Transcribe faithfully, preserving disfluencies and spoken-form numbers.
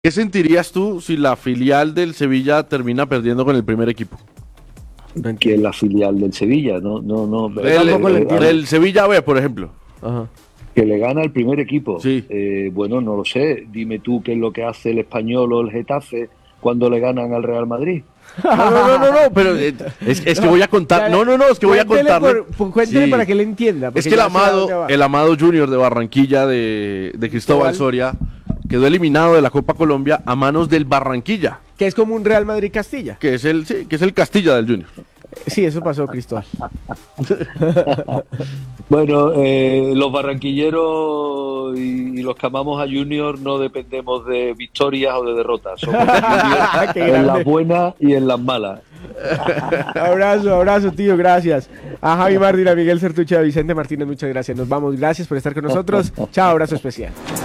¿Qué sentirías tú si la filial del Sevilla termina perdiendo con el primer equipo? Que es la filial del Sevilla, no, no, no. Del, eh, del, del Sevilla B, por ejemplo. Ajá. Que le gana el primer equipo. Sí. Eh, bueno, no lo sé. Dime tú qué es lo que hace el Español o el Getafe cuando le ganan al Real Madrid. No, no, no, no, no, pero eh, es, es que voy a contar. No, no, no, es que voy a Cuéntele contarle. por- por- cuéntele Sí. para que le entienda. Es porque que el ya sé a amado, dónde va. el amado Junior de Barranquilla de, de Cristóbal Cristóbal. Soria quedó eliminado de la Copa Colombia a manos del Barranquilla, Que es como un Real Madrid-Castilla. que es el, sí, que es el Castilla del Junior. Sí, eso pasó, Cristóbal. Bueno, eh, los barranquilleros y, y los que amamos a Junior no dependemos de victorias o de derrotas. Somos de Junior Qué en grande. las buenas y en las malas. Abrazo, abrazo, tío, gracias. A Javi Martín, a Miguel Certuche, a Vicente Martínez, muchas gracias. Nos vamos, gracias por estar con nosotros. Chao, abrazo especial.